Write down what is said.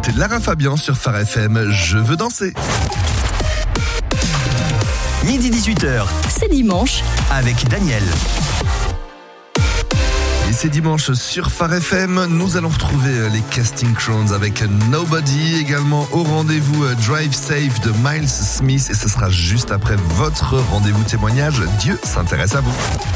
écoutez Lara Fabian sur Phare FM. Je veux danser. Midi 18h. C'est dimanche. Avec Daniel. Et c'est dimanche sur Phare FM. Nous allons retrouver les Casting Crowns avec Nobody. Également au rendez-vous Drive Safe de Miles Smith. Et ce sera juste après votre rendez-vous témoignage. Dieu s'intéresse à vous.